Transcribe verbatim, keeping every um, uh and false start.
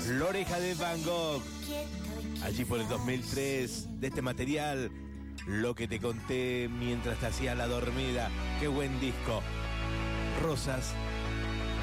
La Oreja de Van Gogh. Allí por el dos mil tres, de este material, Lo que te conté mientras te hacía la dormida. Qué buen disco. Rosas